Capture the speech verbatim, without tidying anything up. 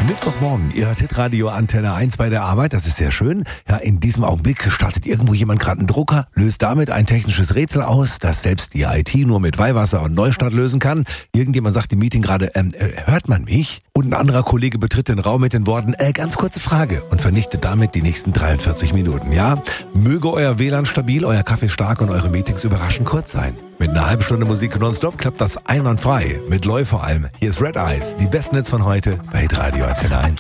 Mittwochmorgen, ihr hört Hitradio Antenne eins bei der Arbeit, das ist sehr schön. Ja, in diesem Augenblick startet irgendwo jemand gerade einen Drucker, löst damit ein technisches Rätsel aus, das selbst die I T nur mit Weihwasser und Neustart lösen kann. Irgendjemand sagt im Meeting gerade, ähm, äh, hört man mich? Und ein anderer Kollege betritt den Raum mit den Worten, äh, ganz kurze Frage und vernichtet damit die nächsten dreiundvierzig Minuten. Ja, möge euer W L A N stabil, euer Kaffee stark und eure Meetings überraschend kurz sein. Mit einer halben Stunde Musik nonstop klappt das einwandfrei. Mit Loi vor allem. Hier ist Red Eyes, die besten Hits von heute bei Hitradio Antenne eins.